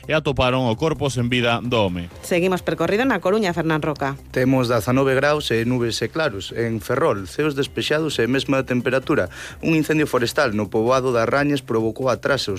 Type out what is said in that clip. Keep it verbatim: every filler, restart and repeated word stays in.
e atoparon o corpo sen vida do home. Seguimos percorrido na Coruña, Fernán Roca. Temos dezanove graus e nubes e claros. En Ferrol, ceos despexados e mesma temperatura. Un incendio forestal no poboado das Rañas provocou atrasos